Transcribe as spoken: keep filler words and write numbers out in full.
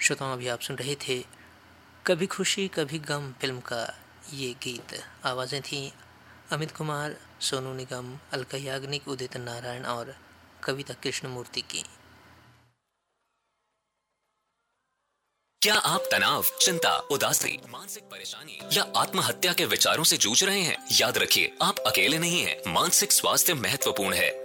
श्रोताओं, अभी आप सुन रहे थे कभी खुशी कभी गम फिल्म का ये गीत। आवाज़ें थीं अमित कुमार, सोनू निगम, अलका याग्निक, उदित नारायण और कविता कृष्णमूर्ति की। क्या आप तनाव, चिंता, उदासी, मानसिक परेशानी या आत्महत्या के विचारों से जूझ रहे हैं? याद रखिए, आप अकेले नहीं हैं। मानसिक स्वास्थ्य महत्वपूर्ण है।